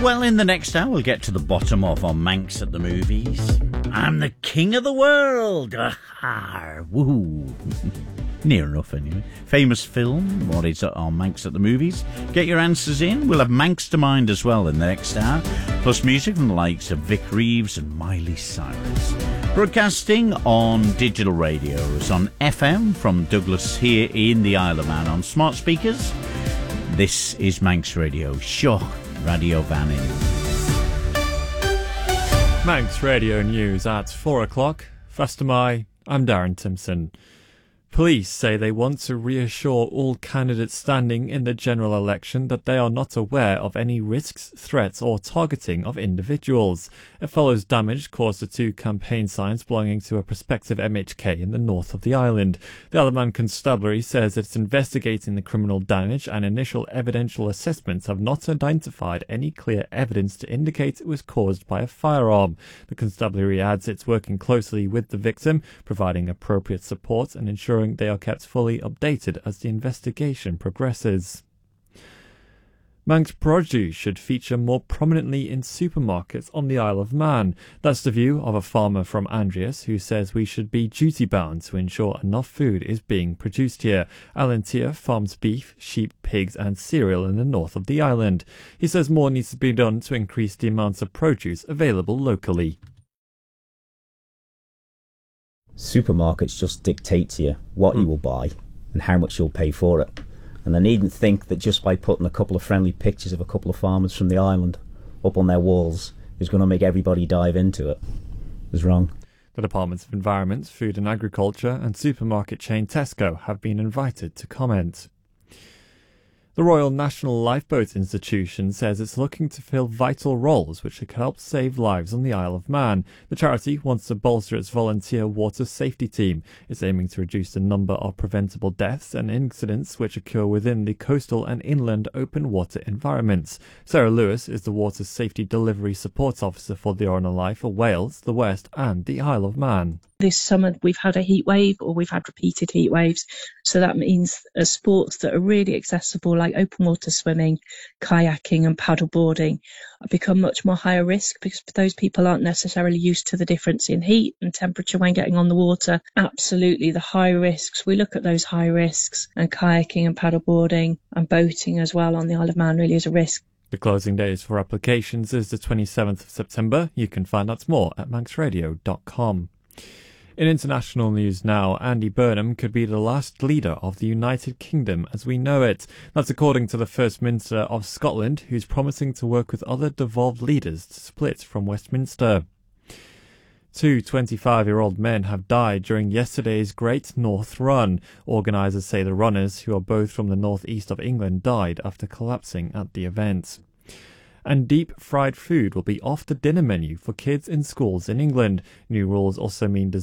Well, in the next hour, we'll get to the bottom of our Manx at the movies. I'm the king of the world. Aha, woohoo. Near enough, anyway. Famous film, what is our Manx at the movies? Get your answers in. We'll have Manx to mind as well in the next hour. Plus music from the likes of Vic Reeves and Miley Cyrus. Broadcasting on digital radios, on FM from Douglas here in the Isle of Man on smart speakers. This is Manx Radio. Sure, Radio Vannin. Manx Radio News at 4 o'clock. First of May, I'm Darren Timpson. Police say they want to reassure all candidates standing in the general election that they are not aware of any risks, threats or targeting of individuals. It follows damage caused to two campaign signs belonging to a prospective MHK in the north of the island. The Isle of Man Constabulary says it's investigating the criminal damage and initial evidential assessments have not identified any clear evidence to indicate it was caused by a firearm. The Constabulary adds it's working closely with the victim, providing appropriate support and ensuring they are kept fully updated as the investigation progresses. Manx produce should feature more prominently in supermarkets on the Isle of Man. That's the view of a farmer from Andreas who says we should be duty-bound to ensure enough food is being produced here. Alan Tier farms beef, sheep, pigs and cereal in the north of the island. He says more needs to be done to increase the amounts of produce available locally. Supermarkets just dictate to you what you will buy and how much you'll pay for it. And they needn't think that just by putting a couple of friendly pictures of a couple of farmers from the island up on their walls is going to make everybody dive into it. It's wrong. The Departments of Environment, Food and Agriculture and supermarket chain Tesco have been invited to comment. The Royal National Lifeboat Institution says it's looking to fill vital roles which could help save lives on the Isle of Man. The charity wants to bolster its volunteer water safety team. It's aiming to reduce the number of preventable deaths and incidents which occur within the coastal and inland open water environments. Sarah Lewis is the Water Safety Delivery Support Officer for the Orna Life for Wales, the West and the Isle of Man. This summer we've had a heat wave, or we've had repeated heat waves, so that means sports that are really accessible like open water swimming, kayaking and paddleboarding become much more higher risk because those people aren't necessarily used to the difference in heat and temperature when getting on the water. Absolutely, the high risks, we look at those high risks, and kayaking and paddleboarding and boating as well on the Isle of Man really is a risk. The closing days for applications is the 27th of September. You can find out more at manxradio.com. In international news now, Andy Burnham could be the last leader of the United Kingdom as we know it. That's according to the First Minister of Scotland, who's promising to work with other devolved leaders to split from Westminster. Two 25-year-old men have died during yesterday's Great North Run. Organisers say the runners, who are both from the northeast of England, died after collapsing at the event. And deep-fried food will be off the dinner menu for kids in schools in England. New rules also mean